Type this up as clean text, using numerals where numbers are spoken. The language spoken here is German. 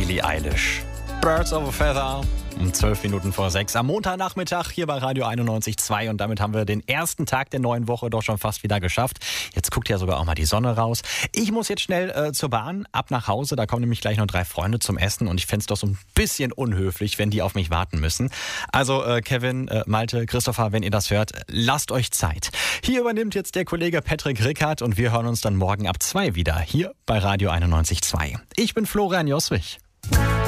Billie Eilish. Birds of a Feather. Um 12 Minuten vor 6 am Montagnachmittag hier bei Radio 91.2 und damit haben wir den ersten Tag der neuen Woche doch schon fast wieder geschafft. Jetzt guckt ja sogar auch mal die Sonne raus. Ich muss jetzt schnell zur Bahn, ab nach Hause, da kommen nämlich gleich noch 3 Freunde zum Essen und ich fände es doch so ein bisschen unhöflich, wenn die auf mich warten müssen. Also Kevin, Malte, Christopher, wenn ihr das hört, lasst euch Zeit. Hier übernimmt jetzt der Kollege Patrick Rickard und wir hören uns dann morgen ab 2 wieder hier bei Radio 91.2. Ich bin Florian Joswig.